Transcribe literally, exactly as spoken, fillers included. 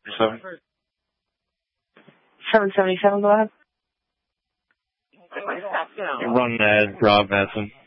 Seven. seven seventy-seven, go ahead. Run ad, Rob Madison.